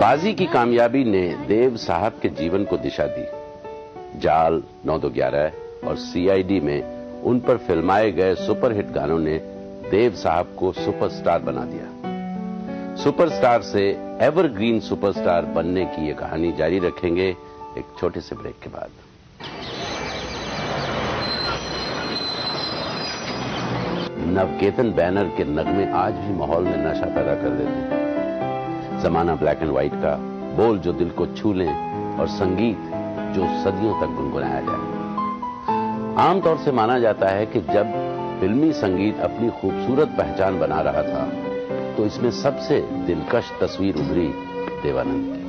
बाजी की कामयाबी ने देव साहब के जीवन को दिशा दी। जाल, 9-2-11 और सीआईडी में उन पर फिल्माए गए सुपरहिट गानों ने देव साहब को सुपरस्टार बना दिया। सुपरस्टार से एवरग्रीन सुपरस्टार बनने की ये कहानी जारी रखेंगे एक छोटे से ब्रेक के बाद। नवकेतन बैनर के नगमे आज भी माहौल में नशा पैदा कर देते हैं। जमाना ब्लैक एंड व्हाइट का, बोल जो दिल को छू लें और संगीत जो सदियों तक गुनगुनाया जाए। आमतौर से माना जाता है कि जब फिल्मी संगीत अपनी खूबसूरत पहचान बना रहा था तो इसमें सबसे दिलकश तस्वीर उभरी देवानंद की।